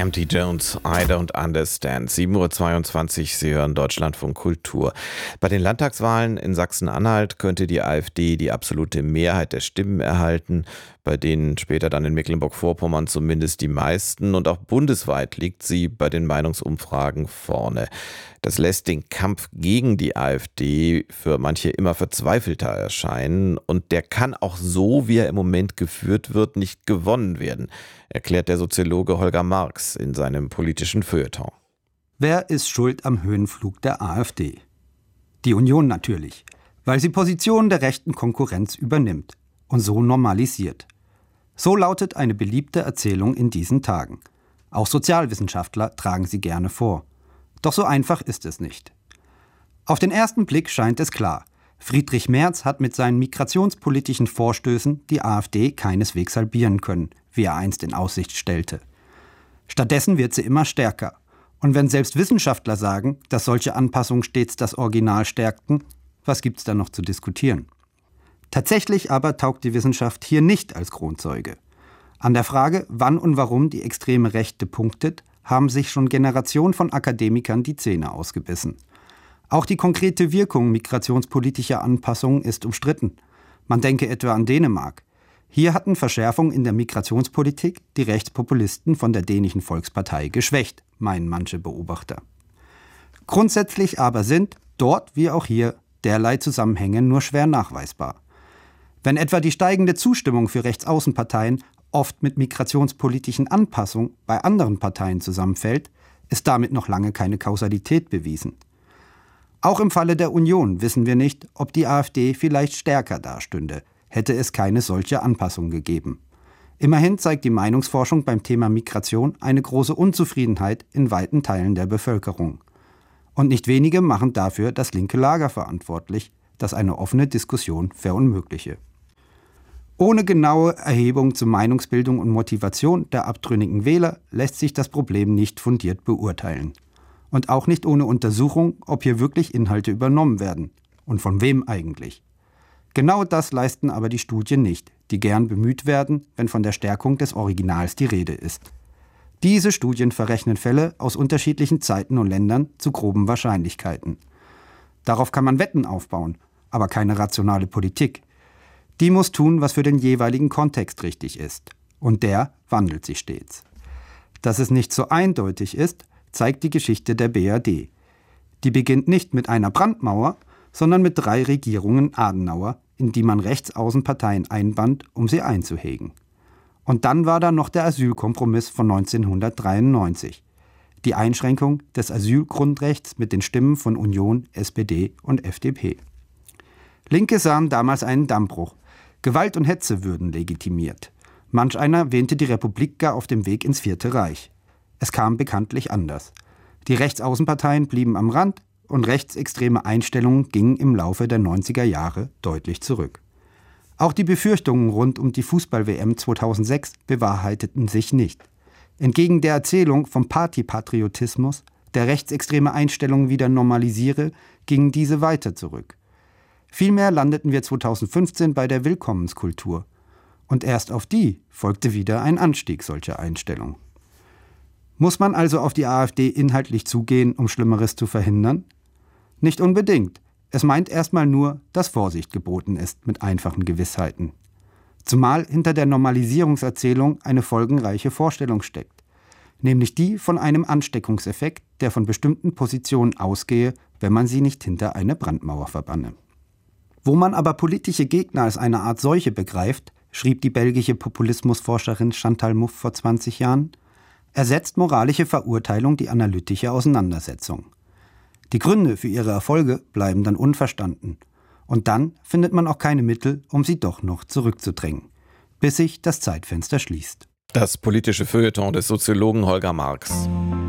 Empty Jones, I Don't Understand. 7:22 Uhr, Sie hören Deutschlandfunk Kultur. Bei den Landtagswahlen in Sachsen-Anhalt könnte die AfD die absolute Mehrheit der Stimmen erhalten, bei denen später dann in Mecklenburg-Vorpommern zumindest die meisten. Und auch bundesweit liegt sie bei den Meinungsumfragen vorne. Das lässt den Kampf gegen die AfD für manche immer verzweifelter erscheinen. Und der kann auch so, wie er im Moment geführt wird, nicht gewonnen werden, erklärt der Soziologe Holger Marx in seinem politischen Feuilleton. Wer ist schuld am Höhenflug der AfD? Die Union natürlich, weil sie Positionen der rechten Konkurrenz übernimmt und so normalisiert. So lautet eine beliebte Erzählung in diesen Tagen. Auch Sozialwissenschaftler tragen sie gerne vor. Doch so einfach ist es nicht. Auf den ersten Blick scheint es klar: Friedrich Merz hat mit seinen migrationspolitischen Vorstößen die AfD keineswegs halbieren können, wie er einst in Aussicht stellte. Stattdessen wird sie immer stärker. Und wenn selbst Wissenschaftler sagen, dass solche Anpassungen stets das Original stärkten, was gibt's da noch zu diskutieren? Tatsächlich aber taugt die Wissenschaft hier nicht als Kronzeuge. An der Frage, wann und warum die extreme Rechte punktet, haben sich schon Generationen von Akademikern die Zähne ausgebissen. Auch die konkrete Wirkung migrationspolitischer Anpassungen ist umstritten. Man denke etwa an Dänemark. Hier hatten Verschärfungen in der Migrationspolitik die Rechtspopulisten von der dänischen Volkspartei geschwächt, meinen manche Beobachter. Grundsätzlich aber sind, dort wie auch hier, derlei Zusammenhänge nur schwer nachweisbar. Wenn etwa die steigende Zustimmung für Rechtsaußenparteien oft mit migrationspolitischen Anpassungen bei anderen Parteien zusammenfällt, ist damit noch lange keine Kausalität bewiesen. Auch im Falle der Union wissen wir nicht, ob die AfD vielleicht stärker dastünde, hätte es keine solche Anpassung gegeben. Immerhin zeigt die Meinungsforschung beim Thema Migration eine große Unzufriedenheit in weiten Teilen der Bevölkerung. Und nicht wenige machen dafür das linke Lager verantwortlich, das eine offene Diskussion verunmögliche. Ohne genaue Erhebung zur Meinungsbildung und Motivation der abtrünnigen Wähler lässt sich das Problem nicht fundiert beurteilen. Und auch nicht ohne Untersuchung, ob hier wirklich Inhalte übernommen werden. Und von wem eigentlich? Genau das leisten aber die Studien nicht, die gern bemüht werden, wenn von der Stärkung des Originals die Rede ist. Diese Studien verrechnen Fälle aus unterschiedlichen Zeiten und Ländern zu groben Wahrscheinlichkeiten. Darauf kann man Wetten aufbauen, aber keine rationale Politik. Die muss tun, was für den jeweiligen Kontext richtig ist. Und der wandelt sich stets. Dass es nicht so eindeutig ist, zeigt die Geschichte der BRD. Die beginnt nicht mit einer Brandmauer, sondern mit 3 Regierungen Adenauer, in die man Rechtsaußenparteien einband, um sie einzuhegen. Und dann war da noch der Asylkompromiss von 1993. Die Einschränkung des Asylgrundrechts mit den Stimmen von Union, SPD und FDP. Linke sahen damals einen Dammbruch. Gewalt und Hetze würden legitimiert. Manch einer wähnte die Republik gar auf dem Weg ins Vierte Reich. Es kam bekanntlich anders. Die Rechtsaußenparteien blieben am Rand und rechtsextreme Einstellungen gingen im Laufe der 90er Jahre deutlich zurück. Auch die Befürchtungen rund um die Fußball-WM 2006 bewahrheiteten sich nicht. Entgegen der Erzählung vom Partypatriotismus, der rechtsextreme Einstellungen wieder normalisiere, gingen diese weiter zurück. Vielmehr landeten wir 2015 bei der Willkommenskultur. Und erst auf die folgte wieder ein Anstieg solcher Einstellungen. Muss man also auf die AfD inhaltlich zugehen, um Schlimmeres zu verhindern? Nicht unbedingt. Es meint erstmal nur, dass Vorsicht geboten ist mit einfachen Gewissheiten. Zumal hinter der Normalisierungserzählung eine folgenreiche Vorstellung steckt. Nämlich die von einem Ansteckungseffekt, der von bestimmten Positionen ausgehe, wenn man sie nicht hinter eine Brandmauer verbanne. Wo man aber politische Gegner als eine Art Seuche begreift, schrieb die belgische Populismusforscherin Chantal Mouffe vor 20 Jahren, ersetzt moralische Verurteilung die analytische Auseinandersetzung. Die Gründe für ihre Erfolge bleiben dann unverstanden. Und dann findet man auch keine Mittel, um sie doch noch zurückzudrängen, bis sich das Zeitfenster schließt. Das politische Feuilleton des Soziologen Holger Marx.